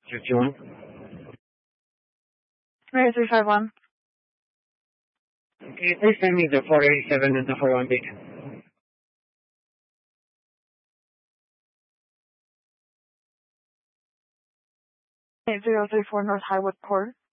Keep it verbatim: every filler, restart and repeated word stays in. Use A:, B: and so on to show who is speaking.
A: fifty-one.
B: Mary three five one.
A: Okay, please send me the four eighty-seven and the four one beacon.
B: eight zero three four North Highwood Court.